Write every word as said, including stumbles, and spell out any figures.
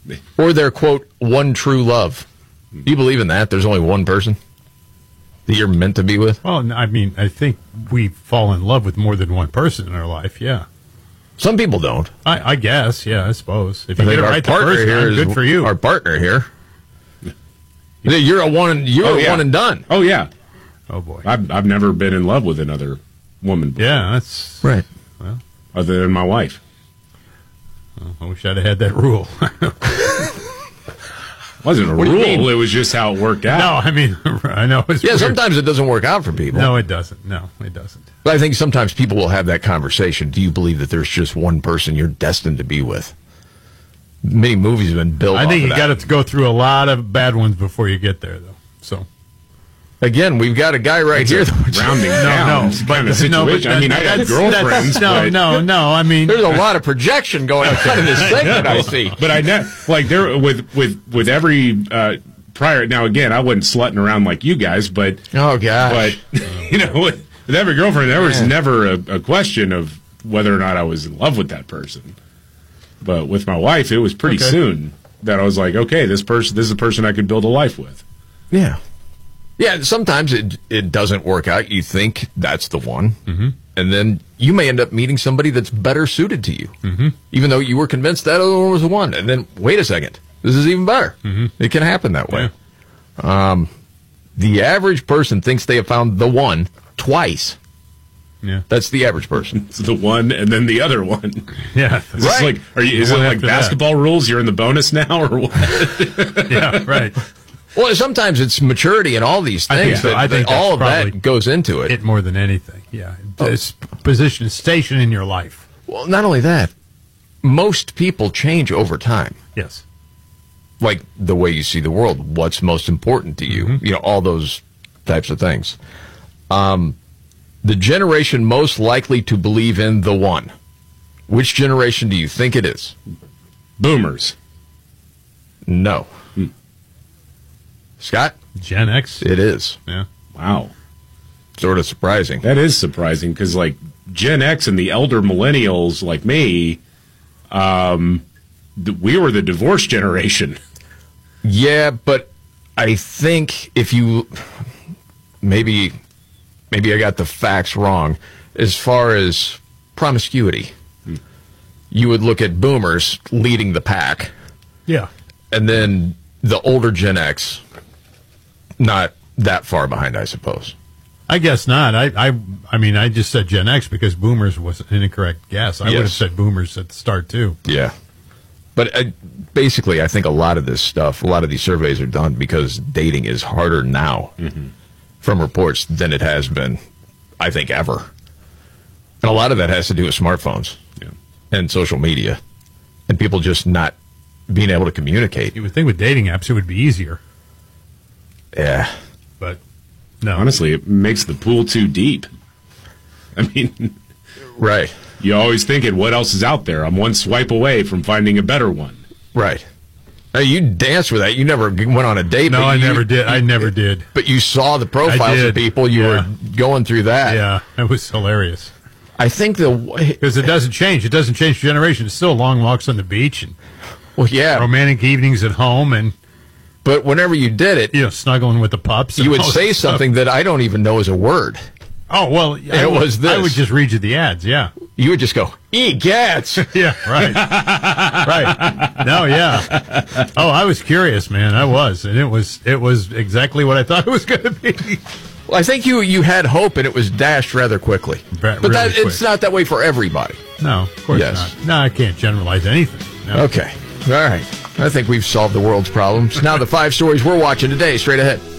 Or their, quote, one true love. Do you believe in that? There's only one person that you're meant to be with? Well, I mean, I think we fall in love with more than one person in our life, yeah. Some people don't. I, I guess, yeah, I suppose. If I you think get it our right the partner first here time, is good for you. Our partner here. You're a one. You're Oh, a yeah. one and done. Oh, yeah. Oh, boy. I've, I've never been in love with another woman before. Yeah, that's... Right. Well, Other than my wife. well, I wish I'd have had that rule. It wasn't a What do you rule. mean? It was just how it worked out. No, I mean, I know it's Yeah, weird. sometimes it doesn't work out for people. No, it doesn't. No, it doesn't. But I think sometimes people will have that conversation. Do you believe that there's just one person you're destined to be with? Many movies have been built I off think of you that. got to go through a lot of bad ones before you get there, though. So Again, we've got a guy right here. That Rounding no, down no, kind but of situation. no, but I mean, I that- had that's- girlfriends, that's- No, but, no, no. I mean, There's a lot of projection going on in this thing that I see. but I ne- like there with with with every uh, prior. Now again, I wasn't slutting around like you guys, but Oh gosh. but you know, with, with every girlfriend, there was Yeah. never a, a question of whether or not I was in love with that person. But with my wife, it was pretty Okay. soon that I was like, okay, this person, this is a person I could build a life with. Yeah. Yeah, sometimes it it doesn't work out. You think that's the one. Mm-hmm. And then you may end up meeting somebody that's better suited to you. Mm-hmm. Even though you were convinced that other one was the one. And then, wait a second, this is even better. Mm-hmm. It can happen that way. Yeah. Um, the average person thinks they have found the one twice. yeah, That's the average person. It's the one and then the other one. yeah, Is this Right. like, are you, is it One like after that. basketball rules? You're in the bonus now, or what? yeah, right. Well, sometimes it's maturity and all these I think things. so. that, I think that all that's of probably that goes into it. It more than anything. Yeah, Oh. it's position, station in your life. Well, not only that, most people change over time. Yes. Like the way you see the world, what's most important to you, Mm-hmm. you know, all those types of things. Um, the generation most likely to believe in the one. Which generation do you think it is? Boomers. No. Hmm. Scott? Gen X. It is. Yeah. Wow. Sort of surprising. That is surprising because, like, Gen X and the elder millennials like me, um, th- we were the divorce generation. Yeah, but I think if you maybe maybe I got the facts wrong as far as promiscuity. Hmm. You would look at boomers leading the pack, Yeah. and then the older Gen X not that far behind, I suppose. I guess not. I, I, I mean, I just said Gen X because Boomers was an incorrect guess. I would have Yes. said Boomers at the start too. Yeah. But uh, basically, I think a lot of this stuff, a lot of these surveys are done because dating is harder now from reports than it has been, I think, ever. And a lot of that has to do with smartphones Yeah. and social media and people just not being able to communicate. You would think with dating apps it would be easier, Yeah. but no. Honestly, it makes the pool too deep. I mean, Right. you always thinking, what else is out there? I'm one swipe away from finding a better one. Right. Now, you danced with that. You never went on a date. No, but I you- never did. I never did. But you saw the profiles did. of people. You Yeah. were going through that. Yeah, it was hilarious I think the because it doesn't change. It doesn't change generation. It's still long walks on the beach and well, yeah. romantic evenings at home, and But whenever you did it, you know, snuggling with the pups. and you would all say that stuff. something that I don't even know is a word. Oh well, I it would, was this. I would just read you the ads. Yeah, You would just go, "Egats." yeah, right, right. No, yeah. Oh, I was curious, man. I was, and it was it was exactly what I thought it was going to be. Well, I think you you had hope, and it was dashed rather quickly. Ra- but that, really it's quick. not that way for everybody. No, of course Yes. not. No, I can't generalize anything. No. Okay. All right. I think we've solved the world's problems. Now the five stories we're watching today, straight ahead.